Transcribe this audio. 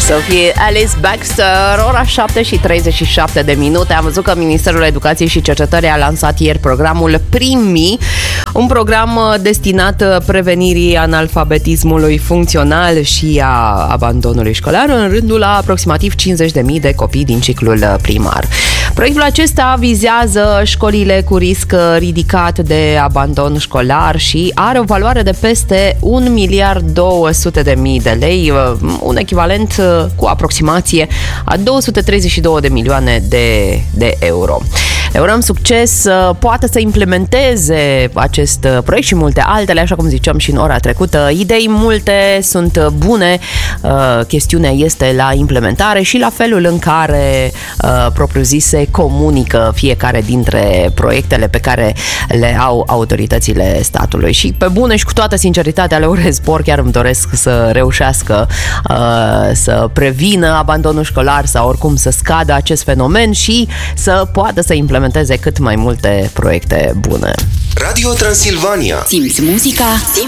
Să fie Alice Baxter, ora 7:37 de minute. Am văzut că Ministerul Educației și Cercetării a lansat ieri programul Primi, un program destinat prevenirii analfabetismului funcțional și a abandonului școlar în rândul a aproximativ 50.000 de copii din ciclul primar. Proiectul acesta vizează școlile cu risc ridicat de abandon școlar și are o valoare de peste 1.200.000 de lei, un echivalent cu aproximație a 232 de milioane de euro. Le urăm succes să poată să implementeze acest proiect și multe altele, așa cum ziceam și în ora trecută. Idei multe sunt bune, chestiunea este la implementare și la felul în care propriu-zis se comunică fiecare dintre proiectele pe care le au autoritățile statului. Și pe bune și cu toată sinceritatea le urez spor, chiar îmi doresc să reușească să prevină abandonul școlar sau oricum să scadă acest fenomen și să poată să implementeze cât mai multe proiecte bune. Radio Transilvania. Simți muzica, simți